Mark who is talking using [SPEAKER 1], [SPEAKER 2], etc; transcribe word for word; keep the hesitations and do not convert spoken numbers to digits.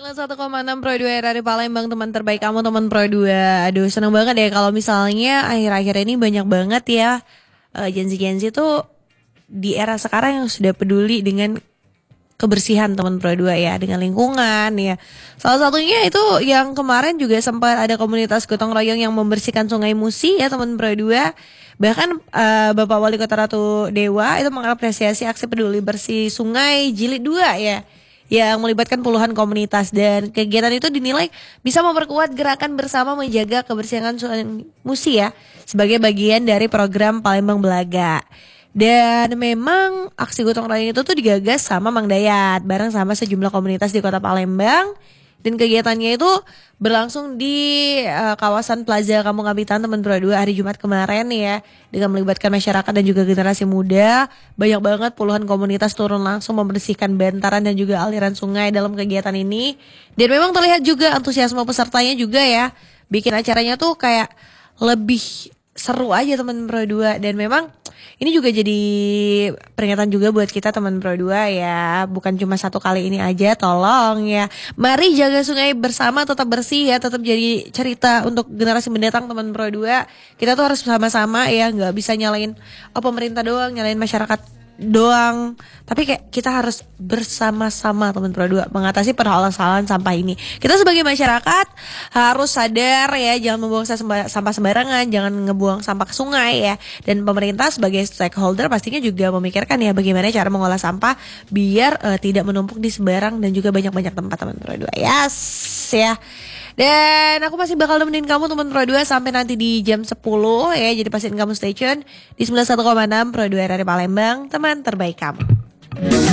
[SPEAKER 1] sembilan puluh satu koma enam Pro dua R R I Palembang, teman terbaik kamu, teman Pro dua. Aduh, seneng banget ya kalau misalnya akhir-akhir ini banyak banget ya uh, Gen Z-Gen Z tuh di era sekarang yang sudah peduli dengan kebersihan, teman Pro dua ya, dengan lingkungan ya. Salah satunya itu yang kemarin juga sempat ada komunitas gotong royong yang membersihkan Sungai Musi ya, teman Pro dua. Bahkan uh, Bapak Wali Kota Ratu Dewa itu mengapresiasi aksi peduli bersih sungai Jilid dua ya, yang melibatkan puluhan komunitas, dan kegiatan itu dinilai bisa memperkuat gerakan bersama menjaga kebersihan Sungai Musi ya, sebagai bagian dari program Palembang Belaga. Dan memang aksi gotong royong itu tuh digagas sama Mang Dayat bareng sama sejumlah komunitas di Kota Palembang. Dan kegiatannya itu berlangsung di uh, kawasan Plaza Kampung Apitan, teman Pro dua, hari Jumat kemarin ya, dengan melibatkan masyarakat dan juga generasi muda. Banyak banget puluhan komunitas turun langsung membersihkan bantaran dan juga aliran sungai dalam kegiatan ini. Dan memang terlihat juga antusiasme pesertanya juga ya, bikin acaranya tuh kayak lebih seru aja, teman Pro dua. Dan memang ini juga jadi peringatan juga buat kita, teman Pro dua ya. Bukan cuma satu kali ini aja, tolong ya. Mari jaga sungai bersama, tetap bersih ya, tetap jadi cerita untuk generasi mendatang, teman Pro dua. Kita tuh harus sama-sama ya, nggak bisa nyalain oh pemerintah doang, nyalain masyarakat doang. Tapi kayak kita harus bersama-sama, teman Pro dua, mengatasi persoalan sampah ini. Kita sebagai masyarakat harus sadar ya, jangan membuang sampah sembarangan, jangan ngebuang sampah ke sungai ya. Dan pemerintah sebagai stakeholder pastinya juga memikirkan ya bagaimana cara mengolah sampah biar uh, tidak menumpuk di sembarang dan juga banyak-banyak tempat, teman Pro dua. Yes ya. Dan aku masih bakal nemenin kamu, teman Pro dua, sampai nanti di jam sepuluh ya. Jadi pastiin kamu stay tune di sembilan puluh satu koma enam Pro dua R R I Palembang, teman terbaik kamu.